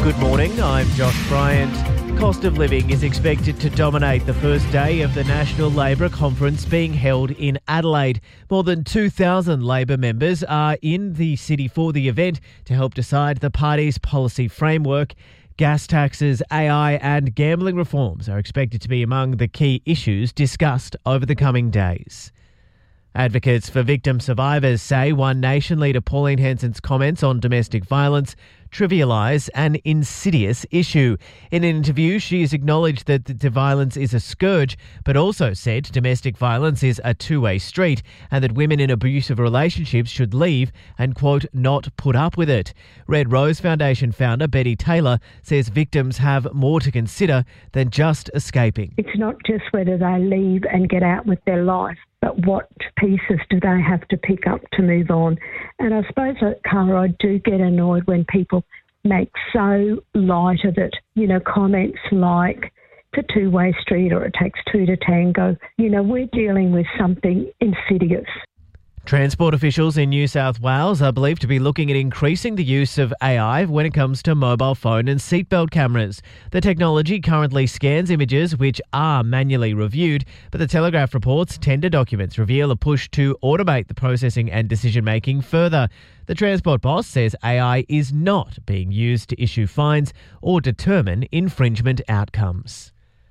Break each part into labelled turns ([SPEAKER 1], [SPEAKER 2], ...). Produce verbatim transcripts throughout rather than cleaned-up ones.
[SPEAKER 1] Good morning, I'm Josh Bryant. Cost of living is expected to dominate the first day of the National Labor Conference being held in Adelaide. More than two thousand Labor members are in the city for the event to help decide the party's policy framework. Gas taxes, A I and gambling reforms are expected to be among the key issues discussed over the coming days. Advocates for victim survivors say One Nation leader Pauline Hanson's comments on domestic violence trivialise an insidious issue. In an interview, she has acknowledged that the violence is a scourge, but also said domestic violence is a two-way street and that women in abusive relationships should leave and, quote, not put up with it. Red Rose Foundation founder Betty Taylor says victims have more to consider than just escaping.
[SPEAKER 2] It's not just whether they leave and get out with their life, but what pieces do they have to pick up to move on? And I suppose, Cara, I do get annoyed when people make so light of it. You know, comments like, it's a two-way street or it takes two to tango. You know, we're dealing with something insidious.
[SPEAKER 1] Transport officials in New South Wales are believed to be looking at increasing the use of A I when it comes to mobile phone and seatbelt cameras. The technology currently scans images which are manually reviewed, but the Telegraph reports tender documents reveal a push to automate the processing and decision-making further. The Transport Boss says A I is not being used to issue fines or determine infringement outcomes.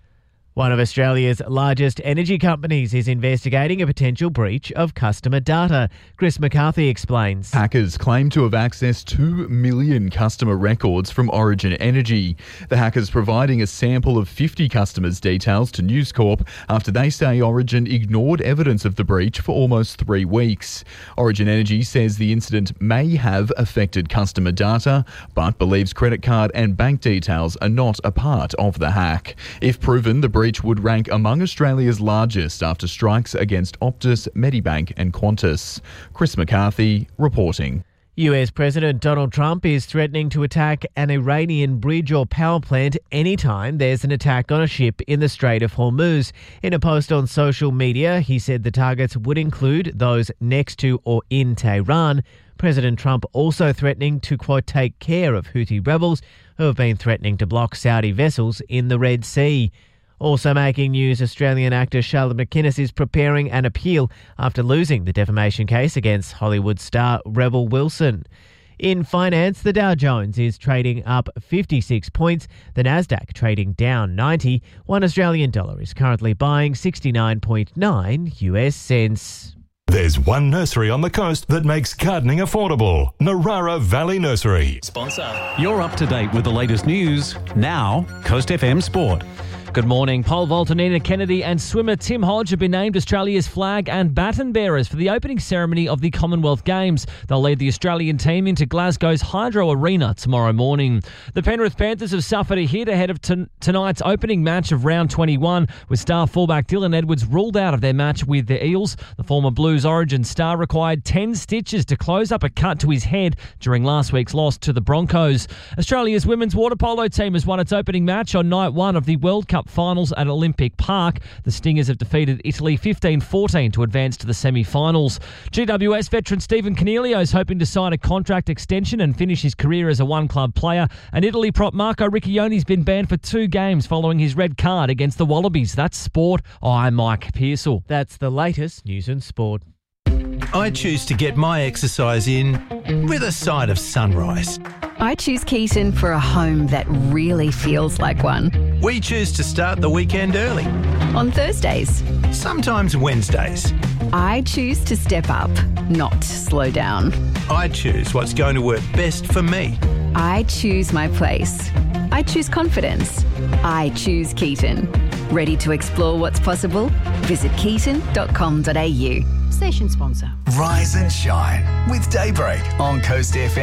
[SPEAKER 1] One of Australia's largest energy companies is investigating a potential breach of customer data. Chris McCarthy explains.
[SPEAKER 3] Hackers claim to have accessed two million customer records from Origin Energy. The hackers providing a sample of fifty customers' details to News Corp after they say Origin ignored evidence of the breach for almost three weeks. Origin Energy says the incident may have affected customer data, but believes credit card and bank details are not a part of the hack. If proven, the breach would rank among Australia's largest after strikes against Optus, Medibank and Qantas. Chris McCarthy reporting.
[SPEAKER 1] U S President Donald Trump is threatening to attack an Iranian bridge or power plant anytime there's an attack on a ship in the Strait of Hormuz. In a post on social media, he said the targets would include those next to or in Tehran. President Trump also threatening to, quote, take care of Houthi rebels who have been threatening to block Saudi vessels in the Red Sea. Also making news, Australian actor Charlotte McInnes is preparing an appeal after losing the defamation case against Hollywood star Rebel Wilson. In finance, the Dow Jones is trading up fifty-six points, the Nasdaq trading down ninety. One Australian dollar is currently buying sixty-nine point nine U S cents.
[SPEAKER 4] There's one nursery on the coast that makes gardening affordable. Narara Valley Nursery.
[SPEAKER 5] Sponsor. You're up to date with the latest news. Now, Coast F M Sport.
[SPEAKER 6] Good morning. Pole vaulter Nina Kennedy and swimmer Tim Hodge have been named Australia's flag and baton bearers for the opening ceremony of the Commonwealth Games. They'll lead the Australian team into Glasgow's Hydro Arena tomorrow morning. The Penrith Panthers have suffered a hit ahead of t- tonight's opening match of round twenty-one, with star fullback Dylan Edwards ruled out of their match with the Eels. The former Blues Origin star required ten stitches to close up a cut to his head during last week's loss to the Broncos. Australia's women's water polo team has won its opening match on night one of the World Cup finals at Olympic Park. The Stingers have defeated Italy fifteen fourteen to advance to the semi-finals. G W S veteran Stephen Coniglio is hoping to sign a contract extension and finish his career as a one-club player. And Italy prop Marco Riccioni's been banned for two games following his red card against the Wallabies. That's sport. I'm Mike Pearsall.
[SPEAKER 1] That's the latest news and sport.
[SPEAKER 7] I choose to get my exercise in with a side of sunrise.
[SPEAKER 8] I choose Keaton for a home that really feels like one.
[SPEAKER 7] We choose to start the weekend early.
[SPEAKER 8] On Thursdays.
[SPEAKER 7] Sometimes Wednesdays.
[SPEAKER 8] I choose to step up, not slow down.
[SPEAKER 7] I choose what's going to work best for me.
[SPEAKER 8] I choose my place. I choose confidence. I choose Keaton. Ready to explore what's possible? Visit keaton dot com dot a u.
[SPEAKER 9] Station sponsor.
[SPEAKER 10] Rise and shine with Daybreak on Coast F M.